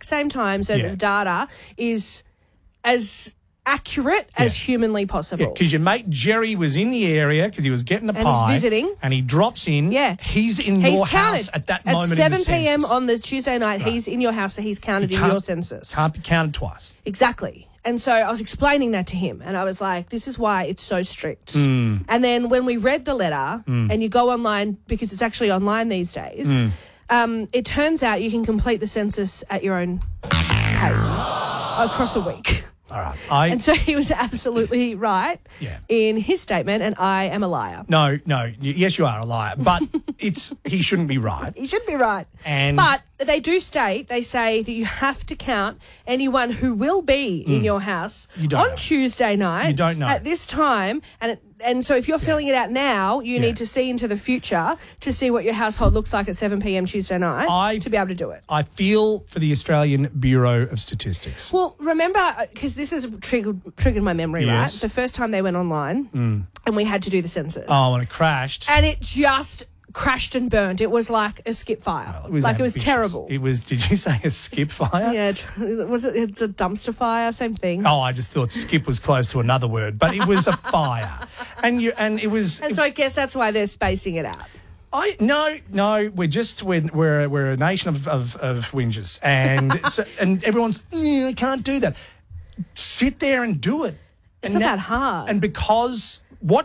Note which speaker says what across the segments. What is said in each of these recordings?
Speaker 1: exact same time so that the data is as accurate as humanly possible.
Speaker 2: Because your mate Jerry was in the area because he was getting a pie.
Speaker 1: And he's visiting.
Speaker 2: And he drops in.
Speaker 1: Yeah.
Speaker 2: He's in your house at that moment in the
Speaker 1: At 7 p.m.
Speaker 2: census.
Speaker 1: on the Tuesday night, he's in your house, so he's counted in your census.
Speaker 2: Can't be counted twice.
Speaker 1: Exactly. And so I was explaining that to him, and I was like, this is why it's so strict. And then when we read the letter, and you go online, because it's actually online these days, it turns out you can complete the census at your own pace across a week.
Speaker 2: All right.
Speaker 1: And so he was absolutely right in his statement, and I am a liar.
Speaker 2: No. Yes, you are a liar, but he shouldn't be right.
Speaker 1: He should be right. But they do say that you have to count anyone who will be in your house on Tuesday night.
Speaker 2: You don't know.
Speaker 1: At this time, and so if you're filling it out now, you need to see into the future to see what your household looks like at 7 p.m. Tuesday night to be able to do it.
Speaker 2: I feel for the Australian Bureau of Statistics.
Speaker 1: Well, remember, because this has triggered my memory, right? The first time they went online and we had to do the census.
Speaker 2: Oh, and it crashed.
Speaker 1: And it just crashed and burned. It was like a skip fire. Well, it was terrible.
Speaker 2: It was, did you say a skip fire?
Speaker 1: Yeah, it's a dumpster fire, same thing.
Speaker 2: Oh, I just thought skip was close to another word, but it was a fire. And so I
Speaker 1: guess that's why they're spacing it out.
Speaker 2: No, we're a nation of whingers, and everyone's I can't do that. Sit there and do it.
Speaker 1: It's not that hard.
Speaker 2: And because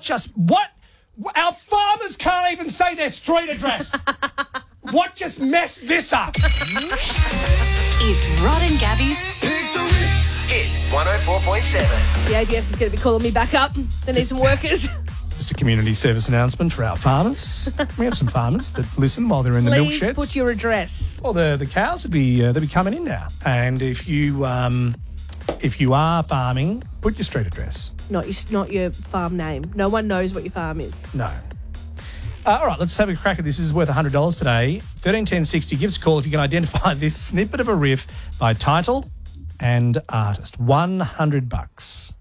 Speaker 2: our farmers can't even say their street address. What just messed this up?
Speaker 3: It's Rod and Gabby's
Speaker 4: Hit 104.7.
Speaker 1: The ABS is going to be calling me back up. They need some workers.
Speaker 2: Just a community service announcement for our farmers. We have some farmers that listen while they're in the milk sheds.
Speaker 1: Please put your address.
Speaker 2: Well, the cows would be they'll be coming in now, and if you are farming, put your street address.
Speaker 1: Not your farm name. No one knows what your farm is.
Speaker 2: No. All right, let's have a crack at this. This is worth $100 today. 131060. Give us a call if you can identify this snippet of a riff by title and artist. $100.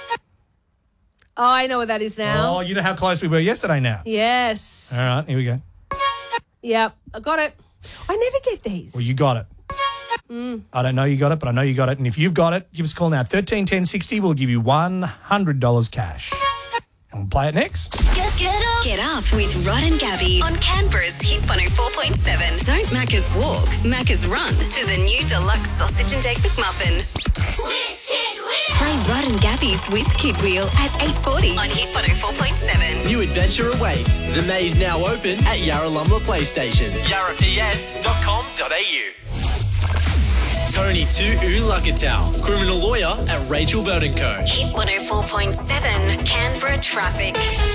Speaker 1: Oh, I know what that is now.
Speaker 2: Oh, you know how close we were yesterday now.
Speaker 1: Yes.
Speaker 2: All right, here we go.
Speaker 1: Yep, I got it. I never get these.
Speaker 2: Well, you got it. I don't know you got it, but I know you got it. And if you've got it, give us a call now. 131060. We'll give you $100 cash. And we'll play it next.
Speaker 3: Get up with Rod and Gabby on Canberra's Hit 104.7. Don't Macca's walk, Macca's run to the new deluxe sausage and egg McMuffin. Play Rod and Gabby's Whiz Kid Wheel at 8:40 on Hit 104.7.
Speaker 5: New adventure awaits. The maze now open at Yarralumla PlayStation. yarraps.com.au. Tony to Ulakatau, criminal lawyer at Rachel Burton Co.
Speaker 3: Hit 104.7 Canberra traffic.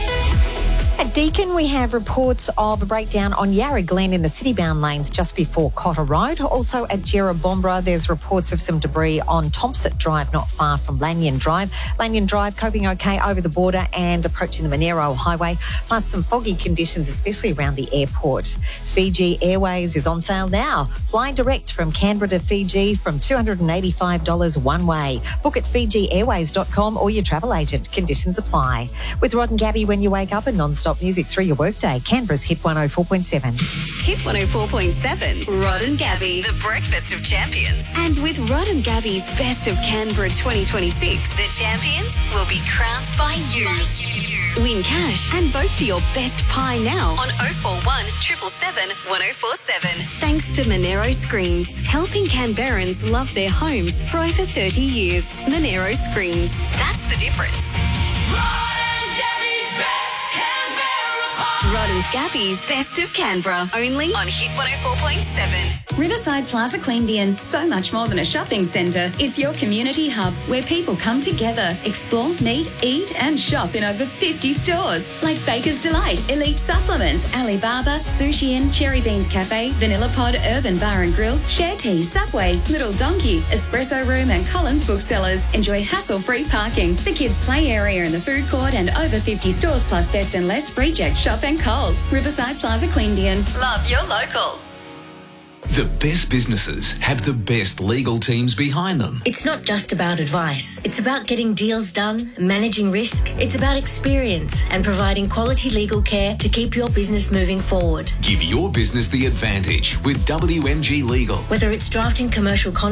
Speaker 6: At Deakin, we have reports of a breakdown on Yarra Glen in the city-bound lanes just before Cotter Road. Also at Jerrabombra, there's reports of some debris on Thompson Drive, not far from Lanyon Drive. Lanyon Drive coping okay over the border and approaching the Monero Highway, plus some foggy conditions, especially around the airport. Fiji Airways is on sale now. Fly direct from Canberra to Fiji from $285 one way. Book at FijiAirways.com or your travel agent. Conditions apply. With Rod and Gabby when you wake up and non-stop music through your workday. Canberra's Hit 104.7.
Speaker 3: Hit 104.7's Rod and Gabby, the breakfast of champions. And with Rod and Gabby's Best of Canberra 2026, the champions will be crowned by you. Win cash and vote for your best pie now on 041 777 1047. Thanks to Monero Screens, helping Canberrans love their homes for over 30 years. Monero Screens, that's the difference. Rod and Gabby's Best of Canberra, only on Hit 104.7.
Speaker 7: Riverside Plaza Queanbeyan, so much more than a shopping centre. It's your community hub where people come together, explore, meet, eat and shop in over 50 stores like Baker's Delight, Elite Supplements, Alibaba, Sushi Inn, Cherry Beans Cafe, Vanilla Pod, Urban Bar and Grill, Share Tea, Subway, Little Donkey, Espresso Room and Collins Booksellers. Enjoy hassle-free parking, the kids' play area in the food court and over 50 stores plus Best and Less, Reject Shop and Coles. Riverside Plaza Queanbeyan. Love your local.
Speaker 8: The best businesses have the best legal teams behind them.
Speaker 9: It's not just about advice. It's about getting deals done, managing risk. It's about experience and providing quality legal care to keep your business moving forward.
Speaker 8: Give your business the advantage with WMG Legal.
Speaker 9: Whether it's drafting commercial contracts,